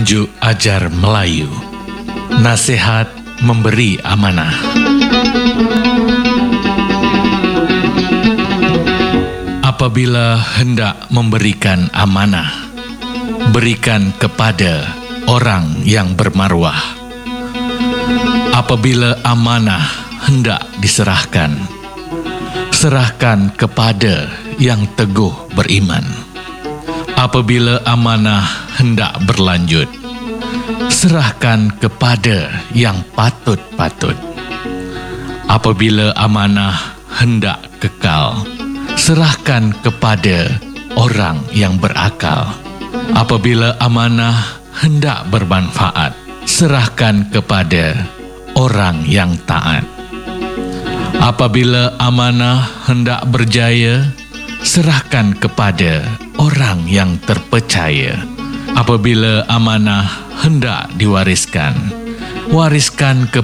Petunjuk Ajar Melayu. Nasihat memberi amanah. Apabila hendak memberikan amanah, berikan kepada orang yang bermaruah. Apabila amanah hendak diserahkan, serahkan kepada yang teguh beriman. Apabila amanah hendak berlanjut, serahkan kepada yang patut-patut. Apabila amanah hendak kekal, serahkan kepada orang yang berakal. Apabila amanah hendak bermanfaat, serahkan kepada orang yang taat. Apabila amanah hendak berjaya, serahkan kepada orang yang terpercaya. Apabila amanah hendak diwariskan, wariskan kepada